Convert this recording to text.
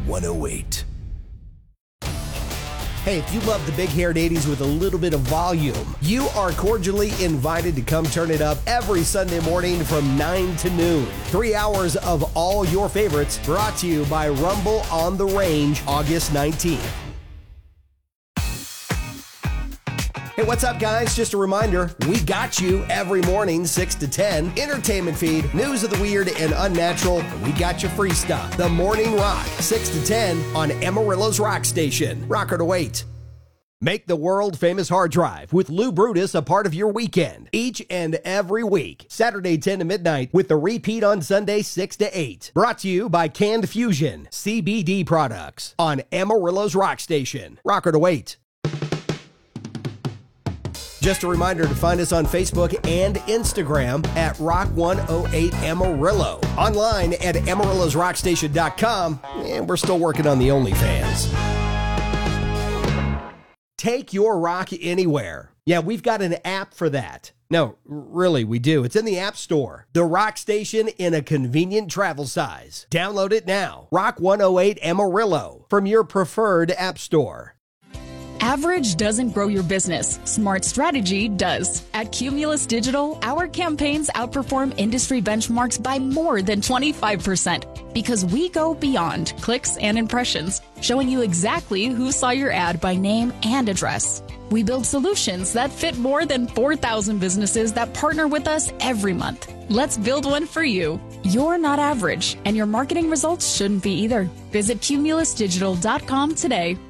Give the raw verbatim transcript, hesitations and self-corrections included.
one oh eight. Hey, if you love the big-haired eighties with a little bit of volume, you are cordially invited to come turn it up every Sunday morning from nine to noon. Three hours of all your favorites brought to you by Rumble on the Range, August nineteenth. Hey, what's up, guys? Just a reminder, we got you every morning, six to ten. Entertainment feed, news of the weird and unnatural, and we got you free stuff. The Morning Rock, six to ten on Amarillo's Rock Station. Rocker to wait. Make the world-famous hard drive with Lou Brutus a part of your weekend. Each and every week, Saturday ten to midnight, with the repeat on Sunday six to eight. Brought to you by Canned Fusion, C B D products on Amarillo's Rock Station. Rocker to wait. Just a reminder to find us on Facebook and Instagram at Rock one oh eight Amarillo. Online at amarillos rock station dot com, and we're still working on the OnlyFans. Take your rock anywhere. Yeah, we've got an app for that. No, really, we do. It's in the App Store. The Rock Station in a convenient travel size. Download it now. Rock one oh eight Amarillo from your preferred app store. Average doesn't grow your business. Smart strategy does. At Cumulus Digital, our campaigns outperform industry benchmarks by more than twenty-five percent because we go beyond clicks and impressions, showing you exactly who saw your ad by name and address. We build solutions that fit more than four thousand businesses that partner with us every month. Let's build one for you. You're not average, and your marketing results shouldn't be either. Visit cumulus digital dot com today.